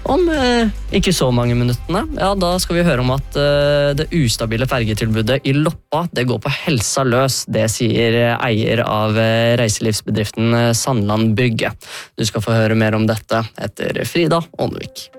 Om ikke så mange minuttene, ja, da skal vi høre om at det ustabile fergetilbudet i Loppa, det går på helsa løs. Det sier eier av reiselivsbedriften Sandland Brygge. Du skal få høre mer om dette etter Frida Åndevik.